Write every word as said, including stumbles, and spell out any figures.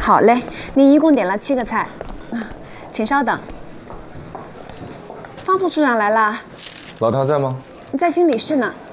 好嘞，您一共点了七个菜，请稍等。方副处长来了。 老唐在吗？ 在经理室呢。